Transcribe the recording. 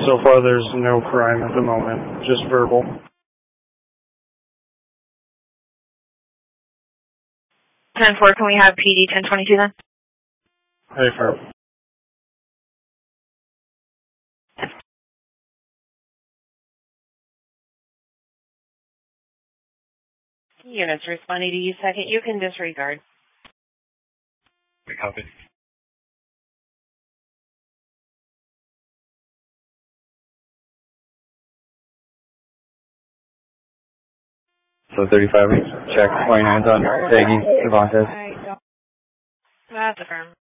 So far, there's no crime at the moment, just verbal. 10-4, can we have PD 1022 then? Hey, Ferb. Units responding to you second. You can disregard. We copy. So 35, check, 29's on Peggy, Cervantes. That's affirmed.